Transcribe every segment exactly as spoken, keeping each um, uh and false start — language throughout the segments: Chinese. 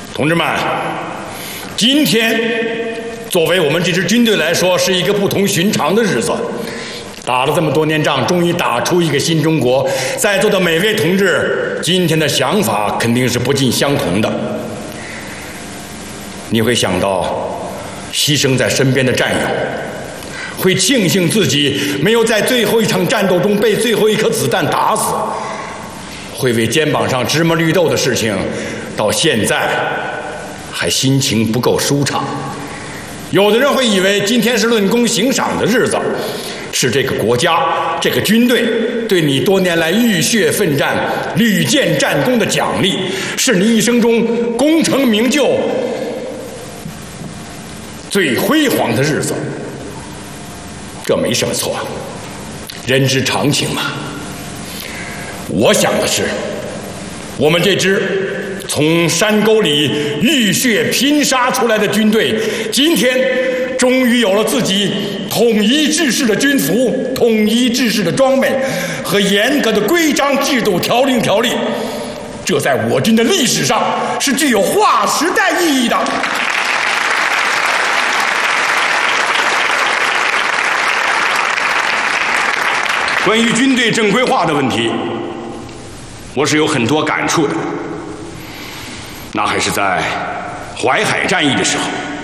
同志们，今天作为我们这支军队来说，是一个不同寻常的日子。打了这么多年仗，终于打出一个新中国。在座的每位同志，今天的想法肯定是不尽相同的。你会想到牺牲在身边的战友，会庆幸自己没有在最后一场战斗中被最后一颗子弹打死，会为肩膀上芝麻绿豆的事情到现在还心情不够舒畅。有的人会以为今天是论功行赏的日子，是这个国家这个军队对你多年来浴血奋战屡建战功的奖励，是你一生中功成名就最辉煌的日子。这没什么错，人之常情嘛。我想的是，我们这支从山沟里浴血拼杀出来的军队，今天终于有了自己统一制式的军服、统一制式的装备和严格的规章制度、条令条例。这在我军的历史上是具有划时代意义的。关于军队正规化的问题，我是有很多感触的。那还是在淮海战役的时候，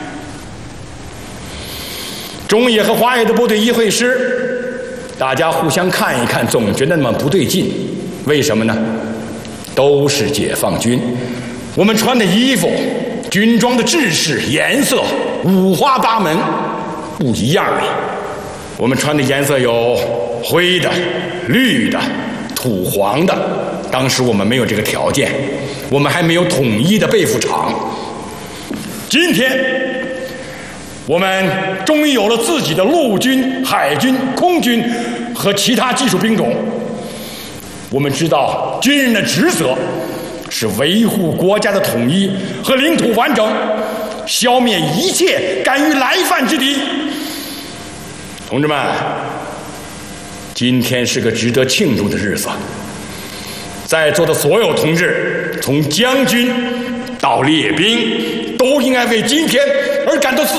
中野和华野的部队一会师，大家互相看一看，总觉得那么不对劲。为什么呢？都是解放军，我们穿的衣服、军装的制式、颜色五花八门，不一样啊。我们穿的颜色有灰的、绿的、土黄的。当时我们没有这个条件，我们还没有统一的被服厂。今天我们终于有了自己的陆军、海军、空军和其他技术兵种。我们知道军人的职责是维护国家的统一和领土完整，消灭一切敢于来犯之敌。同志们，今天是个值得庆祝的日子。在座的所有同志，从将军到列兵，都应该为今天而感到自